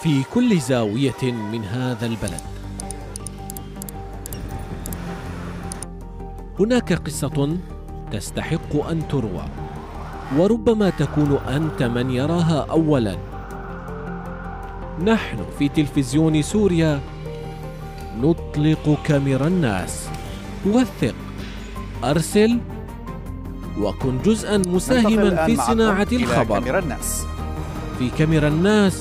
في كل زاوية من هذا البلد هناك قصة تستحق أن تروى، وربما تكون أنت من يراها أولاً. نحن في تلفزيون سوريا نطلق كاميرا الناس. وثق، أرسل، وكن جزءاً مساهماً في صناعة الخبر. في كاميرا الناس